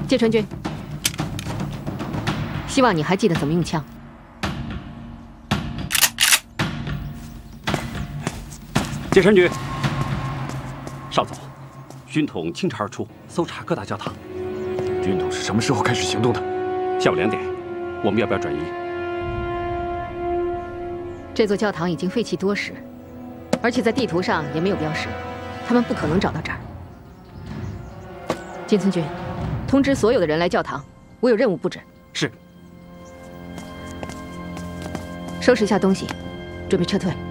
芥川君，希望你还记得怎么用枪。 芥川君，少佐，军统倾巢而出，搜查各大教堂。 军统是什么时候开始行动的？ 下午2点，我们要不要转移？ 这座教堂已经废弃多时，而且在地图上也没有标识，他们不可能找到这儿。金村君，通知所有的人来教堂，我有任务布置。 是。 收拾一下东西，准备撤退。